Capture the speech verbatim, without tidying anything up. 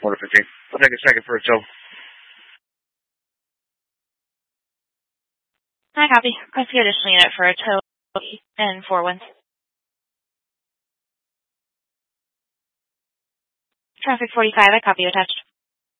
Order fifteen. I'll take a second for a tow. I copy. Request the additional unit for a tow and four winds. Traffic forty-five, I copy attached.